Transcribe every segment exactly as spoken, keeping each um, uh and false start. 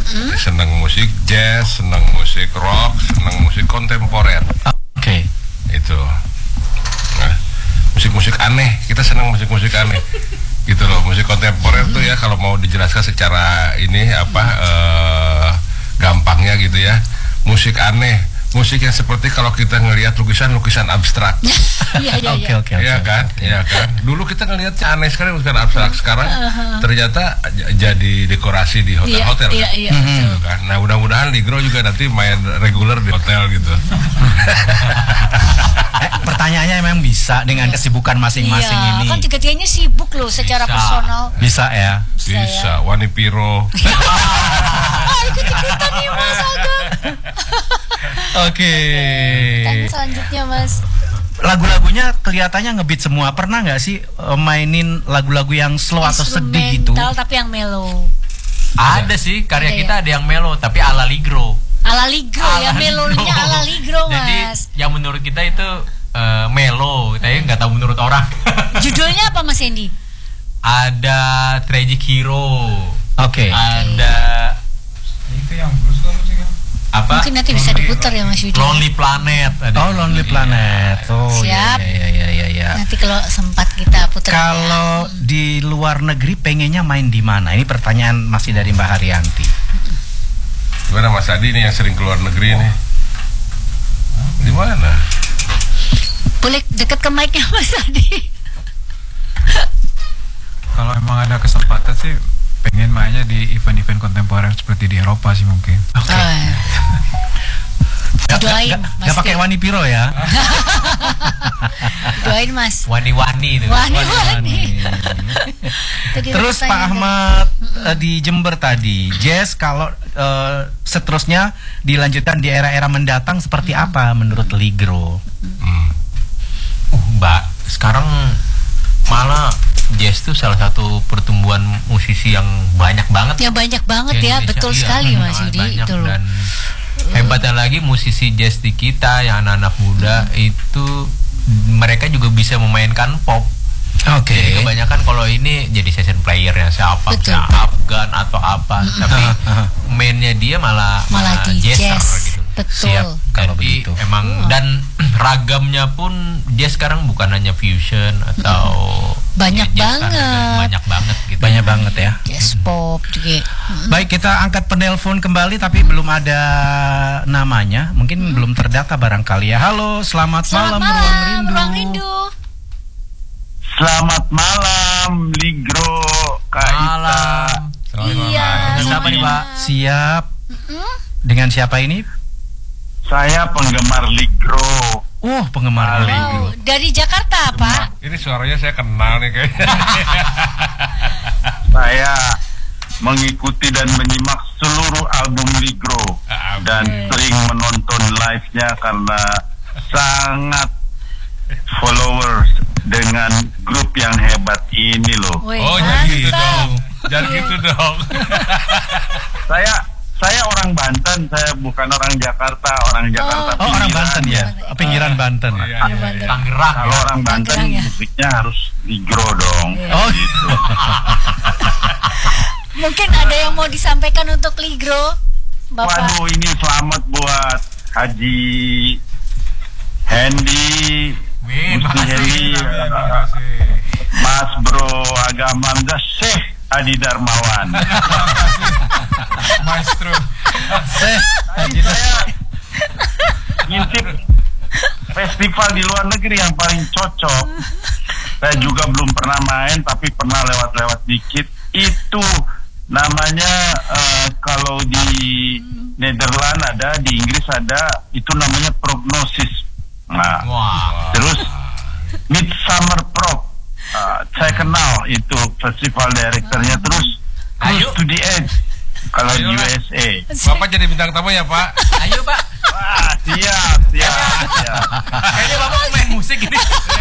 Mm-hmm. Senang musik jazz, senang musik rock, senang musik kontemporer. Oke. Okay. Itu. Nah, musik-musik aneh, kita senang musik-musik aneh. Gitu loh, musik kontemporer mm-hmm. tuh ya kalau mau dijelaskan secara ini apa uh, gampangnya gitu ya. Musik aneh, musik yang seperti kalau kita ngelihat lukisan-lukisan abstrak. Iya iya iya. Oke oke. Iya kan? Iya kan? Dulu kita ngelihatnya aneh sekali lukisan abstrak, sekarang uh-huh. ternyata j- jadi dekorasi di hotel-hotel. Iya iya, kan? iya gitu kan. Nah, mudah-mudahan Ligro juga nanti main reguler di hotel gitu. eh, pertanyaannya memang bisa dengan kesibukan masing-masing iya, ini. Kan tiga-tiganya sibuk loh secara bisa. personal. Bisa ya. Bisa, bisa. Wani Piro. Ah, ikut-ikutan nih Mas Agam. Oke. Tanya selanjutnya Mas. Lagu-lagunya kelihatannya ngebeat semua. Pernah nggak sih uh, mainin lagu-lagu yang slow atau sedih gitu? Instrumental tapi yang mellow. Ada sih karya ada kita ya? ada yang mellow tapi ala Ligro. Ala Ligro ya, melodinya ala Ligro Mas. Jadi yang menurut kita itu uh, mellow, tapi nggak tahu menurut orang. Judulnya apa Mas Hendy? Ada Tragic Hero. Oke. Okay. Ada itu yang blues kalau sih kan? Apa? Mungkin nanti bisa diputar ya Mas Yudi. Lonely Planet. Ada. Oh, Lonely Planet. Oh, siap. Ya, ya, ya, ya. Nanti kalau sempat kita putar. Kalau ya. Di luar negeri pengennya main di mana? Ini pertanyaan masih dari Mbak Haryanti. Gimana Mas Adi nih yang sering keluar negeri nih? Di mana? Boleh dekat ke mic-nya Mas Adi. Kalau emang ada kesempatan sih pengen mainnya di event-event kontemporer seperti di Eropa sih mungkin. Oke. Okay. Oh, ya. Doain Mas. Gak pakai Wani Piro ya? Doain Mas. Wani-wani itu. Wani-wani. Terus Pak Ahmad uh, di Jember tadi, jazz kalau uh, seterusnya dilanjutkan di era-era mendatang seperti hmm. apa menurut Ligro? Hmm. Uh, Mbak, sekarang malah jazz itu salah satu pertumbuhan musisi yang banyak banget. Ya banyak banget ya, Indonesia, betul iya, sekali hmm, Mas Yudi itu loh. Dan hebatnya lagi musisi jazz di kita yang anak-anak muda hmm. itu mereka juga bisa memainkan pop. Oke. Okay. Jadi kebanyakan kalau ini jadi session player ya siapa, siapa Afgan atau apa, hmm. tapi mainnya dia malah malah di jazzer jazz. gitu. Betul. Siap. Kalau Jadi begitu. emang oh. dan ragamnya pun jazz sekarang bukan hanya fusion atau banyak ya, banget. Banyak banget gitu. Banyak banget ya. Jazz pop juga. Baik, kita angkat penelpon kembali tapi belum ada namanya. Mungkin hmm. belum terdata barangkali ya. Halo, selamat, selamat malam, malam Ruang Rindu. Ruang Rindu. Selamat malam Ligro Kak Malam. Ita. Iya. Dengan siapa nih Pak? Siap. Mm-hmm. Dengan siapa ini? Saya penggemar Ligro. Oh, penggemar Oh, Ligro. dari Jakarta Pak. Ini suaranya saya kenal nih kayaknya. Saya mengikuti dan menyimak seluruh album Ligro dan sering menonton live-nya karena sangat followers dengan grup yang hebat ini loh. Wih, oh, jadi gitu mantap. dong. Jangan gitu dong. Saya saya orang Banten, saya bukan orang Jakarta, orang Jakarta. Oh, orang Banten ya. Pinggiran Banten. Iya, iya, iya. Tangerang. Kalau Ya. orang Banten Tangerang ya? musiknya harus Ligro dong. Oh, Gitu. Mungkin ada yang mau disampaikan untuk Ligro, Bapak. Waduh, ini selamat buat Haji Hendy, Wih, Musti Hendy, uh, Mas Bro Agama Hamzah, Syekh Adi Darmawan. Maestro. Tadi saya ngintip festival di luar negeri yang paling cocok. Saya juga belum pernah main, tapi pernah lewat-lewat dikit. Itu namanya uh, kalau di Nederland ada, di Inggris ada, itu namanya Prognosis. Nah, Wah. terus Midsummer Prog, uh, saya kenal itu festival direkturnya. Terus Ayo. Close to the Edge kalau di U S A. Bapak jadi bintang tamu ya Pak? Ayo Pak. Wah, siap, siap, siap. Kayaknya Bapak mau main musik ini.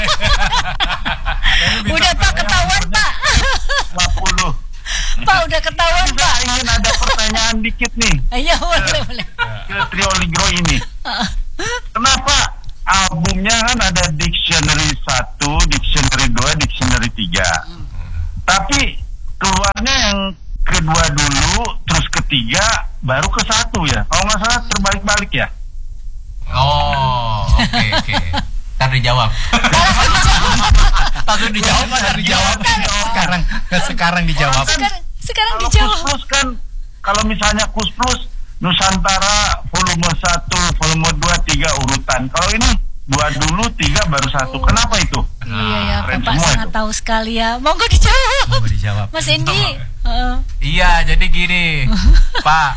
Udah Pak ketahuan Pak. lima puluh. Pak udah ketahuan Saya Pak. ingin ada pertanyaan dikit nih Ayo boleh boleh. ke trio Ligro ini. Kenapa albumnya kan ada Dictionary satu, Dictionary dua, Dictionary tiga. Tapi keluarnya yang kedua dulu, terus ketiga baru ke satu ya. Kalau nggak salah terbalik-balik ya. Oh, oke oke. Ntar dijawab. Langsung dijawab, ntar dijawab. Sekarang sekarang dijawab. Sekarang, sekarang Kalau dijawab. Kus Plus kan, kalau misalnya Kus Plus Nusantara volume satu, volume dua, tiga urutan. Kalau ini dua dulu, tiga baru satu. Kenapa itu? Iya ya, keren Bapak semua sangat itu. tahu sekali ya. Monggo dijawab. Mau dijawab. Mas Endi. Heeh. Iya, jadi gini, Pak.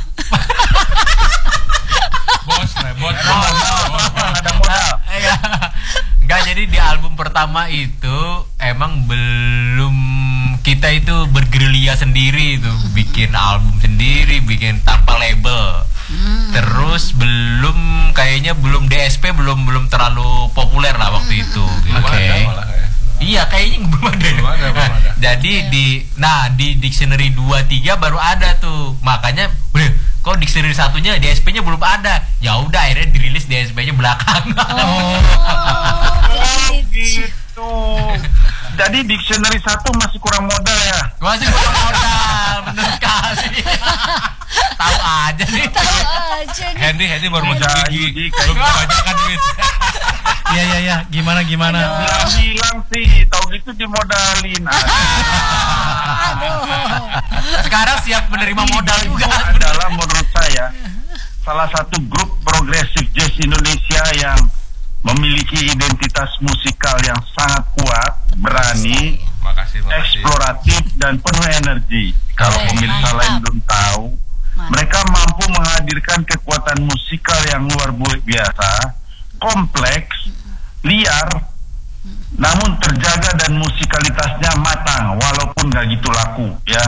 Bos, lah, bos, Ada modal, ada modal. Iya. Enggak, jadi di album pertama itu emang belum, kita itu bergerilya sendiri itu, bikin album sendiri, bikin tanpa label. Terus belum, kayaknya belum D S P, belum belum terlalu populer lah waktu itu. Belum Oke. ada malah ya. Iya, kayaknya belum ada. Belum ada, belum ada. Jadi di nah di dictionary dua tiga baru ada tuh. Makanya, "Weh, kok dictionary satunya D S P-nya belum ada?" Ya udah, akhirnya dirilis D S P-nya belakangan. Oh, Oh jadi- gitu. Jadi dictionary satu masih kurang modal ya. Masih kurang modal, bener sekali. Tahu aja nih. tahu aja nih. Hendy, Hendy baru masuk Udah, gigi. Yudi, Belum kayak- kebanyakan duit. Iya iya iya, gimana gimana? Bilang-bilang sih, tahu gitu dimodalin. Aduh. Sekarang siap menerima modal juga. Itu adalah menurut saya salah satu grup progresif jazz Indonesia yang memiliki identitas musikal yang sangat kuat, berani, Makasih, makasih. eksploratif dan penuh energi. Kalau Oke, pemirsa mantap. lain belum tahu, Mantap. mereka mampu menghadirkan kekuatan musikal yang luar biasa, kompleks, liar, namun terjaga dan musikalitasnya matang, walaupun gak gitu laku, ya.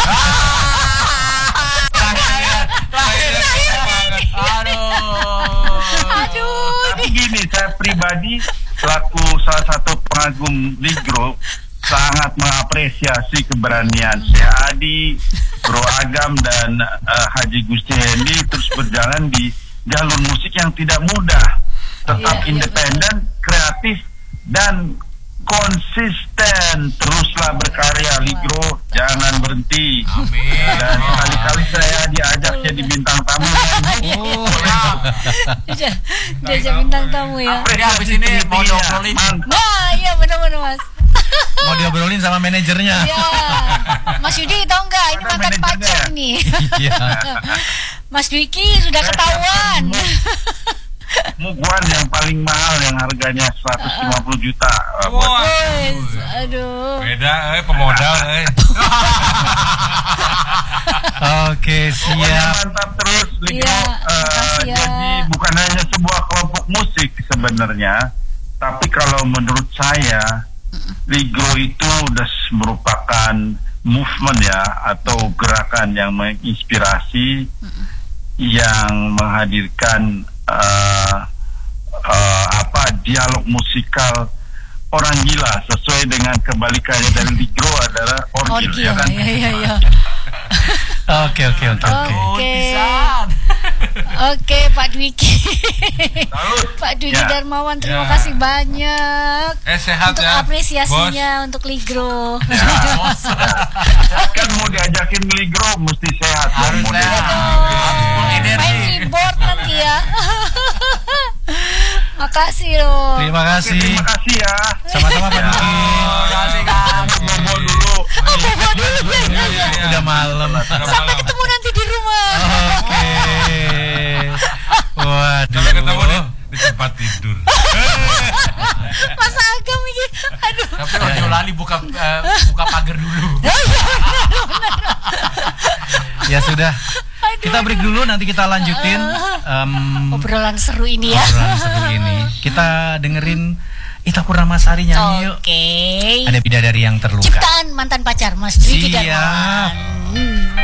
Aduh. Aduh. Tapi gini, saya pribadi selaku salah satu pengagum Ligro sangat mengapresiasi keberanian Syekh Adi, Bro Agam dan eh, Haji Gusti Hendy terus berjalan di jalur musik yang tidak mudah, tetap Iya, iya, independen, kreatif dan konsisten. Teruslah berkarya Ligro, jangan berhenti. Amin. Dan kali-kali saya diajak jadi bintang tamu. Oh. Dia dia bintang tamu ya. Jadi habis ini mau diobrolin. Mantap. Nah, iya benar-benar Mas. Mau diobrolin sama manajernya. Ya. Mas Yudi tahu nggak ini Ada mantan manajernya pacar ya? nih. Iya. Mas Dwiki sudah ketahuan. Muguan yang paling mahal yang harganya seratus lima puluh juta. Uh, buat Wah, Wes, aduh. beda, eh, pemodal, eh. Oke, Pokoknya siap. mantap terus Ligro. Iya, Eh, makasih ya. Jadi bukan hanya sebuah kelompok musik sebenarnya, tapi kalau menurut saya Ligro itu udah merupakan movement ya, atau gerakan yang menginspirasi, yang menghadirkan eh, eh, apa dialog musikal orang gila, sesuai dengan kebalikannya dari Ligro adalah orgil, Orgil, ya kan? iya iya iya. Oke oke oke oke. Oke. Bisa. Oke, Pak Dwiki. Salut. Pak Dwiki Ya. Darmawan, terima Ya. kasih banyak Eh, sehat untuk ya, apresiasinya untuk Ligro. Kan mau diajakin Ligro mesti sehat dong, Harus mau sehat. diajakin. Harus full Main energi. keyboard nanti ya. Makasih loh. Terima Oke, kasih. terima kasih ya. Sama-sama Pak Duki. Terima kasih, Kang. Bobo dulu. Bobo dulu ya, ya, ya. Udah malam. Sampai ketemu nanti di rumah. Oke. Waduh. Sampai ketemu di, di tempat tidur. Mas Agam ini. Aduh. Tapi Ojo lali buka eh, buka pagar dulu. Ya sudah. Kita break dulu, nanti kita lanjutin em, Obrolan seru ini ya. obrolan seru ini. Kita dengerin Ita Purnamasari nyanyi yuk. Oke. Ada bidadari yang terluka. Ciptaan mantan pacar Mas Dwiki Siap. Darmawan. Hmm.